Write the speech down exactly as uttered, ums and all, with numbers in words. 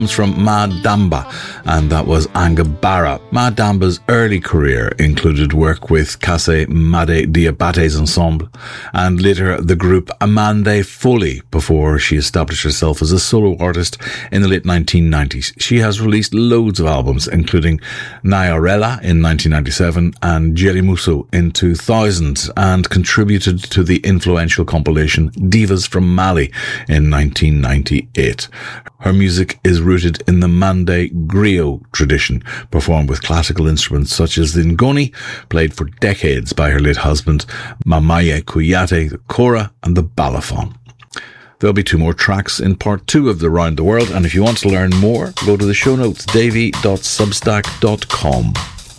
from Ma Damba, and that was Angabara. Ma Damba's early career included work with Kase Made Diabates Ensemble and later the group Amande Foley before she established herself as a solo artist in the late nineteen nineties. She has released loads of albums, including Nyarela in nineteen ninety-seven and Jerry Musso in two thousand, and contributed to the influential compilation Divas from Mali in nineteen ninety-eight. Her music is rooted in the Mande griot tradition, performed with classical instruments such as the ngoni, played for decades by her late husband, Mamaye Kouyaté, the kora and the balafon. There'll be two more tracks in part two of the Round the World, and if you want to learn more, go to the show notes, davy dot substack dot com.